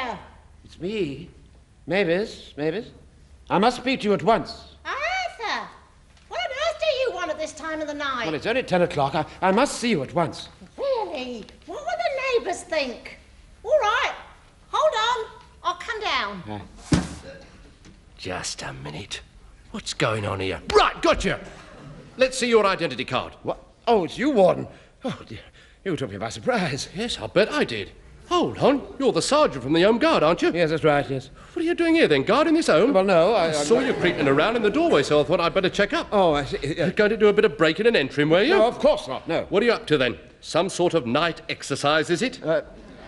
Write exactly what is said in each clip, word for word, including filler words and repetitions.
there? It's me. Mavis, Mavis. I must speak to you at once. Arthur! What on earth do you want at this time of the night? Well, it's only ten o'clock. I, I must see you at once. Really? What will the neighbours think? All right. Hold on. I'll come down. Uh, Just a minute. What's going on here? Right, gotcha. Let's see your identity card. what? Oh, it's you, Warden. Oh, dear. You took me by surprise. Yes, I bet I did. Hold on. You're the sergeant from the Home Guard, aren't you? Yes, that's right, yes. What are you doing here, then? Guarding this home? Well, no, I... I saw you creeping around in the doorway, so I thought I'd better check up. Oh, I see. You're Uh, going to do a bit of breaking and entering, were you? no, of course not, no. What are you up to, then? Some sort of night exercise, is it? Uh,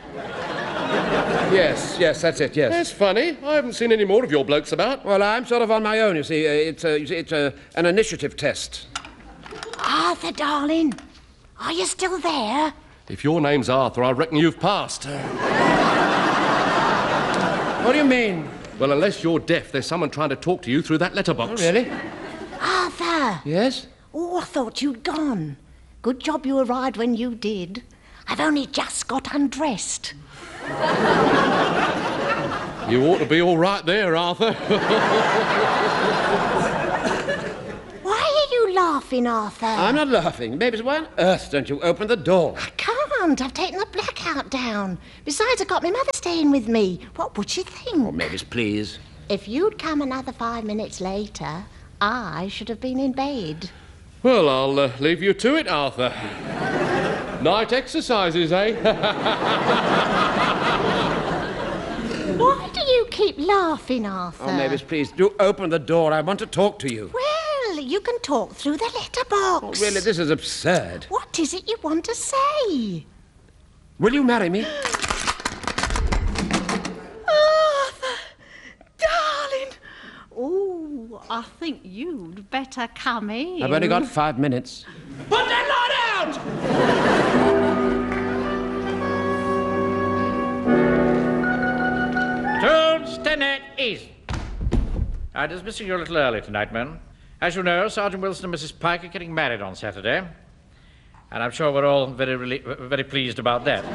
yes, yes, that's it, yes. That's funny. I haven't seen any more of your blokes about. Well, I'm sort of on my own, you see. Uh, it's a, you see, it's a, an initiative test. Arthur, darling, are you still there? If your name's Arthur, I reckon you've passed. What do you mean? Well, unless you're deaf, there's someone trying to talk to you through that letterbox. Oh, really? Arthur! Yes? Oh, I thought you'd gone. Good job you arrived when you did. I've only just got undressed. You ought to be all right there, Arthur. Why are you laughing, Arthur? I'm not laughing. Mavis, why on earth don't you open the door? I can't. I've taken the blackout down. Besides, I've got my mother staying with me. What would she think? Oh, Mavis, please. If you'd come another five minutes later, I should have been in bed. Well, I'll uh, leave you to it, Arthur. Night exercises, eh? Why do you keep laughing, Arthur? Oh, Mavis, please, do open the door. I want to talk to you. Well, you can talk through the letterbox. Oh, really, this is absurd. What is it you want to say? Will you marry me? Arthur, darling. Oh, I think you'd better come in. I've only got five minutes. Put that light out! Tone, Stennet, east. I'm dismissing you a little early tonight, men. As you know, Sergeant Wilson and Missus Pike are getting married on Saturday. And I'm sure we're all very, really, very pleased about that.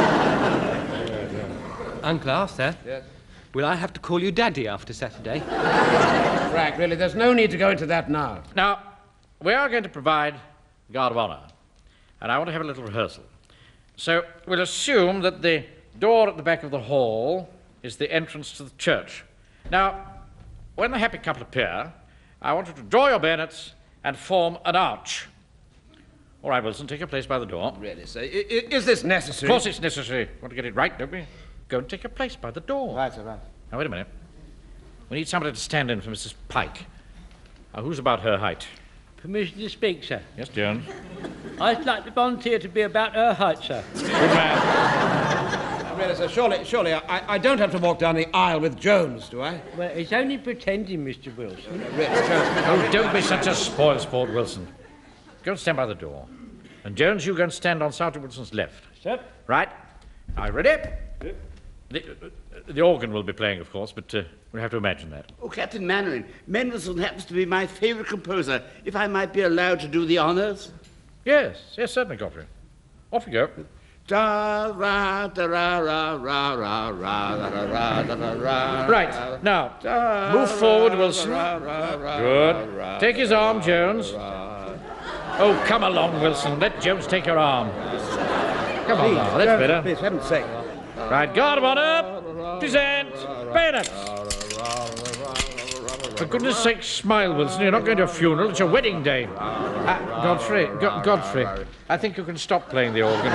Uncle Arthur? Yes? Will I have to call you Daddy after Saturday? Frank, really, there's no need to go into that now. Now, we are going to provide guard of honor. And I want to have a little rehearsal. So we'll assume that the door at the back of the hall is the entrance to the church. Now, when the happy couple appear, I want you to draw your bayonets and form an arch. All right, Wilson, take your place by the door. Really, sir, I- I- is this necessary? Of course it's necessary. Want to get it right, don't we? Go and take your place by the door. Right, sir, right. Now, wait a minute. We need somebody to stand in for Missus Pike. Now, who's about her height? Permission to speak, sir. Yes, Jones? I'd like to volunteer to be about her height, sir. Good man. Really, sir, surely, surely, I, I don't have to walk down the aisle with Jones, do I? Well, it's only pretending, Mister Wilson. Really, Jones. Oh, don't be such a spoil sport, Wilson. Go and stand by the door. And Jones, you go and stand on Sergeant Wilson's left. Sir? Right? Are you ready? The, uh, the organ will be playing, of course, but uh, we'll have to imagine that. Oh, Captain Mannering, Mendelssohn happens to be my favourite composer. If I might be allowed to do the honours? Yes, yes, certainly, Godfrey. Off you go. Da ra da ra ra ra ra ra da ra da ra ra. Right, now, move forward, Wilson. Good. Take his arm, Jones. Oh, come along, Wilson. Let Jones take your arm. Come on now, that's better. Please, heaven's sake. Right, guard of honor. Present. Bayonets. For goodness sake, smile, Wilson. You're not going to a funeral. It's your wedding day. Uh, Godfrey, Go- Godfrey, I think you can stop playing the organ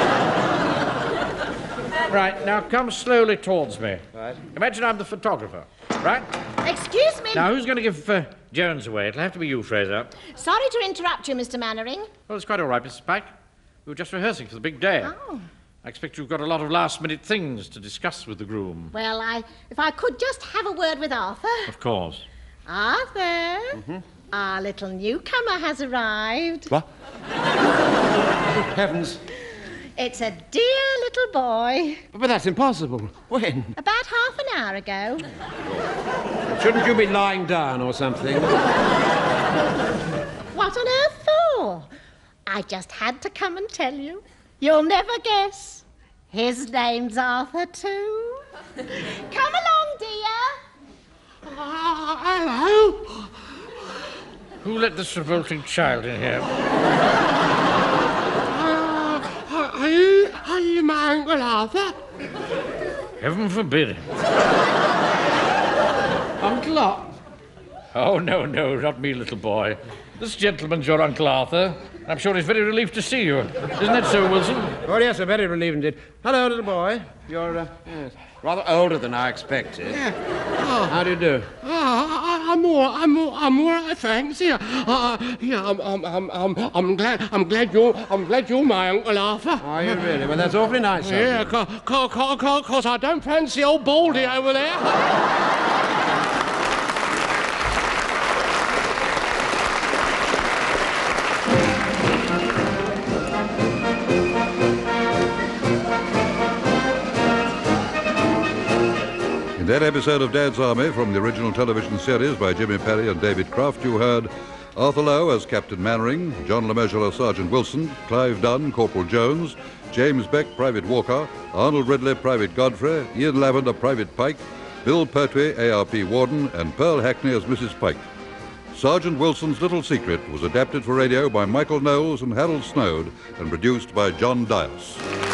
now. Right, now come slowly towards me. Right. Imagine I'm the photographer, right? Excuse me. Now, who's going to give uh, Jones away? It'll have to be you, Fraser. Sorry to interrupt you, Mister Mannering. Well, it's quite all right, Missus Pike. We were just rehearsing for the big day. Oh. I expect you've got a lot of last-minute things to discuss with the groom. Well, I, if I could just have a word with Arthur. Of course. Arthur, Mm-hmm. our little newcomer has arrived. What? Heavens. It's a dear little boy. But that's impossible. When? About half an hour ago. Shouldn't you be lying down or something? What on earth for? I just had to come and tell you. You'll never guess. His name's Arthur, too. Come along, dear. Uh, hello. Who let this revolting child in here? Uh, are you, are you my Uncle Arthur? Heaven forbid. Uncle Arthur? Oh, no, no, not me, little boy. This gentleman's your Uncle Arthur. I'm sure he's very relieved to see you. Isn't that so, Wilson? Oh, yes, I'm very relieved indeed. Hello, little boy. You're, uh, yes, rather older than I expected. Yeah. Oh. How do you do? Uh, I, I'm all, I'm all, I'm all right, thanks. Yeah, uh, yeah. I'm, I'm, I'm, I'm, I'm glad, I'm glad you're, I'm glad you're my Uncle Arthur. Are you really? Well, that's awfully nice of Yeah, you. cause, cause, cause, cause I don't fancy old Baldy over there. In that episode of Dad's Army from the original television series by Jimmy Perry and David Croft, you heard Arthur Lowe as Captain Mannering, John LeMessurier as Sergeant Wilson, Clive Dunn, Corporal Jones, James Beck, Private Walker, Arnold Ridley, Private Godfrey, Ian Lavender, Private Pike, Bill Pertwee, A R P Warden, and Pearl Hackney as Missus Pike. Sergeant Wilson's Little Secret was adapted for radio by Michael Knowles and Harold Snowd and produced by John Dias.